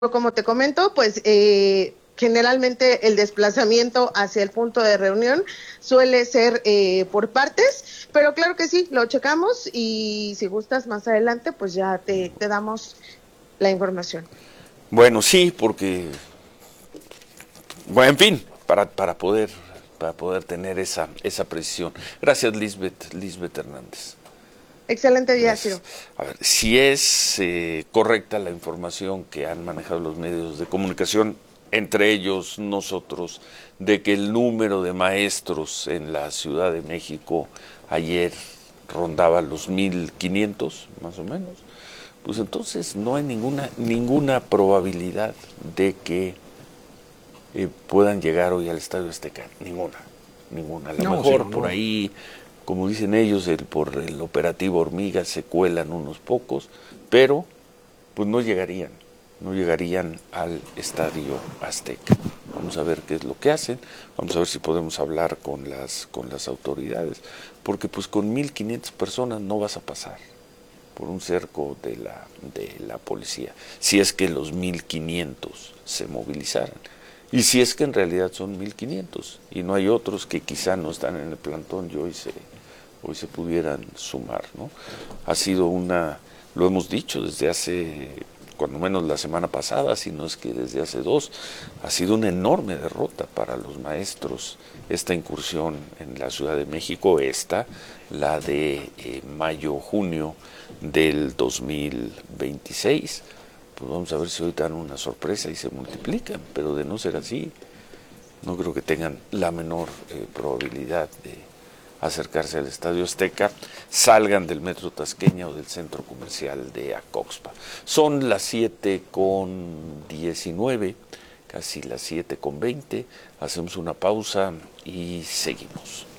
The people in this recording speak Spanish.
como te comento, pues generalmente el desplazamiento hacia el punto de reunión suele ser por partes, pero claro que sí, lo checamos y si gustas más adelante, pues ya te damos la información. Bueno, sí, porque, bueno, en fin, para poder tener esa precisión. Gracias, Lisbeth Hernández. Excelente día, Gracias. Ciro. A ver, si es correcta la información que han manejado los medios de comunicación, entre ellos nosotros, de que el número de maestros en la Ciudad de México ayer rondaba los 1,500, más o menos, pues entonces no hay ninguna probabilidad de que puedan llegar hoy al Estadio Azteca. Ninguna. A lo No, sí, mejor por no. ahí, como dicen ellos, por el operativo Hormiga se cuelan unos pocos, pero pues no llegarían al Estadio Azteca. Vamos a ver qué es lo que hacen, vamos a ver si podemos hablar con las autoridades, porque pues con 1,500 personas no vas a pasar por un cerco de la policía, si es que los 1,500 se movilizaran. Y si es que en realidad son 1,500 y no hay otros que quizá no están en el plantón y hoy se pudieran sumar, ¿no? Ha sido lo hemos dicho desde hace, cuando menos la semana pasada, si no es que desde hace dos, ha sido una enorme derrota para los maestros esta incursión en la Ciudad de México, la de mayo-junio del 2026. Pues vamos a ver si hoy dan una sorpresa y se multiplican, pero de no ser así, no creo que tengan la menor probabilidad de acercarse al Estadio Azteca, salgan del Metro Tasqueña o del centro comercial de Acoxpa. Son las 7:19, casi las 7:20, hacemos una pausa y seguimos.